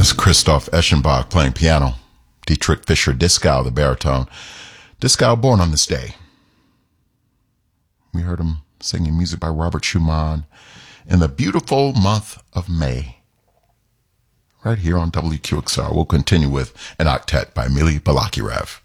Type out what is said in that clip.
That's Christoph Eschenbach playing piano. Dietrich Fischer-Dieskau, the baritone. Dieskau born on this day. We heard him singing music by Robert Schumann in the beautiful month of May. Right here on WQXR, we'll continue with an octet by Mili Balakirev.